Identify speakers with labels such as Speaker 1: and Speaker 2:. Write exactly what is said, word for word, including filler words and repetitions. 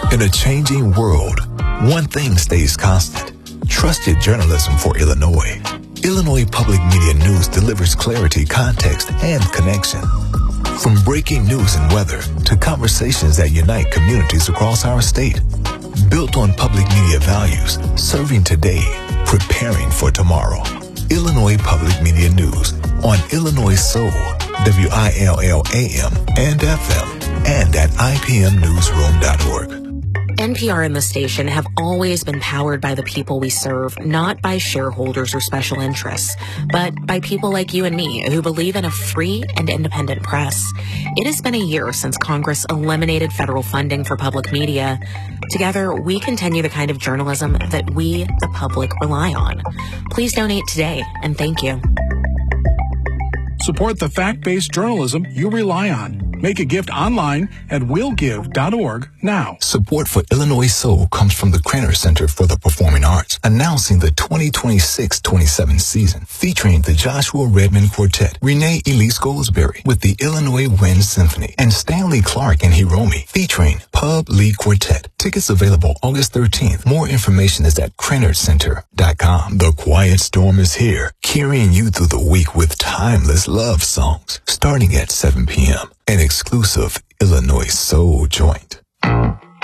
Speaker 1: In a changing world, one thing stays constant. Trusted journalism for Illinois. Illinois Public Media News delivers clarity, context, and connection. From breaking news and weather to conversations that unite communities across our state. Built on public media values, serving today, preparing for tomorrow. Illinois Public Media News on Illinois Soul, W I L L A M and F M, and at I P M newsroom dot org.
Speaker 2: N P R and the station have always been powered by the people we serve, not by shareholders or special interests, but by people like you and me who believe in a free and independent press. It has been a year since Congress eliminated federal funding for public media. Together, we continue the kind of journalism that we, the public, rely on. Please donate today, and thank you.
Speaker 3: Support the fact-based journalism you rely on. Make a gift online at will give dot org now.
Speaker 1: Support for Illinois Soul comes from the Craner Center for the Performing Arts, announcing the twenty twenty-six twenty-seven season, featuring the Joshua Redmond Quartet, Renee Elise Goldsberry with the Illinois Wind Symphony, and Stanley Clark and Hiromi, featuring Pub Lee Quartet. Tickets available August thirteenth. More information is at craner center dot com. The Quiet Storm is here, carrying you through the week with timeless love songs, starting at seven p.m. An exclusive Illinois Soul joint.